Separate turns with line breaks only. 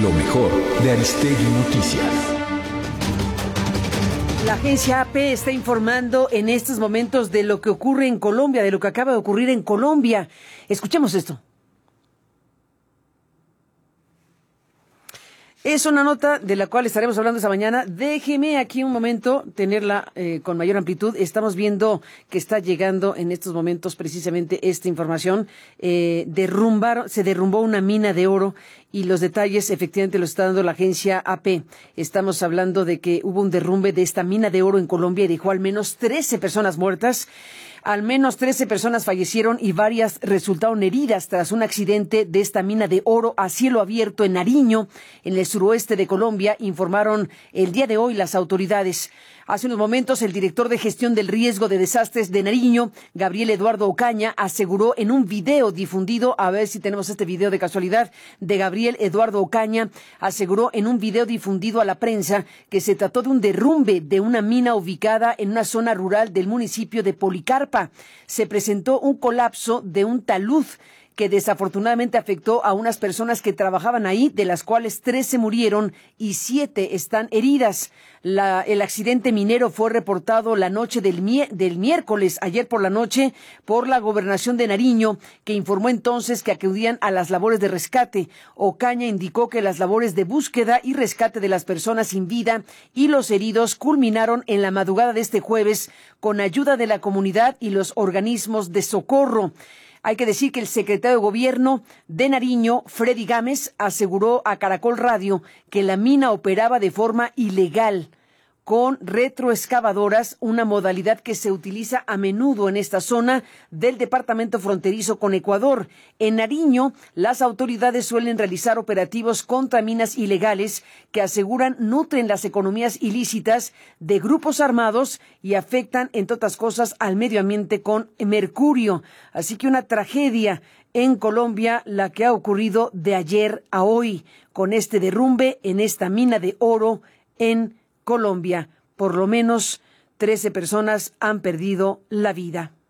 Lo mejor de Aristegui Noticias.
La agencia AP está informando en estos momentos de lo que ocurre en Colombia, de lo que acaba de ocurrir en Colombia. Escuchemos esto. Es una nota de la cual estaremos hablando esta mañana. Déjeme aquí un momento tenerla con mayor amplitud. Estamos viendo que está llegando en estos momentos precisamente esta información. Se derrumbó una mina de oro y los detalles efectivamente los está dando la agencia AP. Estamos hablando de que hubo un derrumbe de esta mina de oro en Colombia y dejó al menos 13 personas muertas. Al menos 13 personas fallecieron y varias resultaron heridas tras un accidente de esta mina de oro a cielo abierto en Nariño, en el suroeste de Colombia, informaron el día de hoy las autoridades. Hace unos momentos, el director de gestión del riesgo de desastres de Nariño, Gabriel Eduardo Ocaña, aseguró en un video difundido, a ver si tenemos este video de casualidad, de Gabriel Eduardo Ocaña, aseguró en un video difundido a la prensa que se trató de un derrumbe de una mina ubicada en una zona rural del municipio de Policarpa. Se presentó un colapso de un talud que desafortunadamente afectó a unas personas que trabajaban ahí, de las cuales 13 murieron y 7 están heridas. El accidente minero fue reportado la noche del miércoles, ayer por la noche, por la Gobernación de Nariño, que informó entonces que acudían a las labores de rescate. Ocaña indicó que las labores de búsqueda y rescate de las personas sin vida y los heridos culminaron en la madrugada de este jueves con ayuda de la comunidad y los organismos de socorro. Hay que decir que el secretario de Gobierno de Nariño, Freddy Gámez, aseguró a Caracol Radio que la mina operaba de forma ilegal, con retroexcavadoras, una modalidad que se utiliza a menudo en esta zona del departamento fronterizo con Ecuador. En Nariño, las autoridades suelen realizar operativos contra minas ilegales que aseguran nutren las economías ilícitas de grupos armados y afectan, entre otras cosas, al medio ambiente con mercurio. Así que una tragedia en Colombia, la que ha ocurrido de ayer a hoy, con este derrumbe en esta mina de oro en Colombia. Por lo menos 13 personas han perdido la vida.